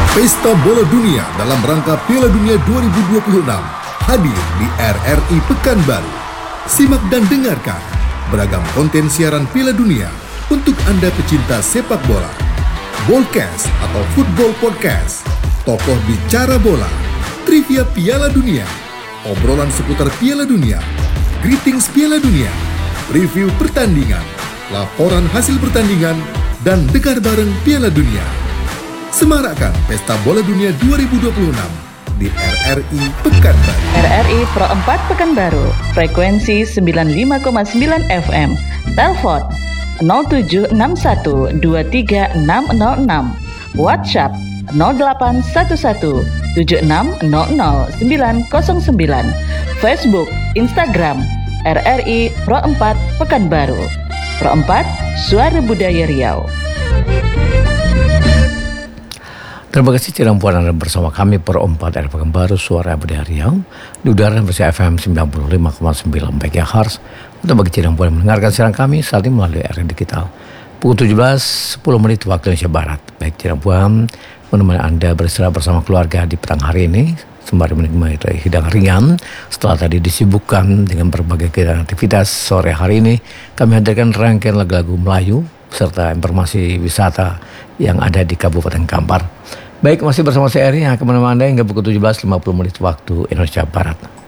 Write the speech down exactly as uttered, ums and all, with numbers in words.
Pesta Bola Dunia dalam rangka Piala Dunia dua ribu dua puluh enam hadir di R R I Pekanbaru. Simak dan dengarkan beragam konten siaran Piala Dunia untuk Anda pecinta sepak bola. Bolcast atau Football Podcast, tokoh bicara bola, trivia Piala Dunia, obrolan seputar Piala Dunia, greetings Piala Dunia, review pertandingan, laporan hasil pertandingan, dan dengar bareng Piala Dunia. Semarakkan Pesta Bola Dunia dua ribu dua puluh enam di R R I Pekanbaru. R R I Pro empat Pekanbaru, frekuensi sembilan puluh lima koma sembilan F M, telepon nol tujuh enam satu dua tiga enam nol enam, WhatsApp nol delapan satu satu tujuh enam nol nol sembilan nol sembilan, Facebook, Instagram R R I Pro empat Pekanbaru. Pro empat, Suara Budaya Riau. Terima kasih Cidang Puan Anda bersama kami Pro empat R Pekanbaru Suara Budaya Riau di udara bersama F M sembilan puluh lima koma sembilan MHz. Untuk bagi Cidang Puan mendengarkan siaran kami saat ini melalui R R I Digital pukul tujuh belas sepuluh menit waktu Indonesia Barat. Baik Cidang Puan menemani Anda beristirahat bersama keluarga di petang hari ini sembari menikmati hidangan ringan setelah tadi disibukkan dengan berbagai kegiatan aktivitas. Sore hari ini kami hadirkan rangkaian lagu-lagu Melayu serta informasi wisata yang ada di Kabupaten Kampar. Baik, masih bersama saya Eri yang akan menemani Anda hingga pukul tujuh belas lima puluh menit waktu Indonesia Barat.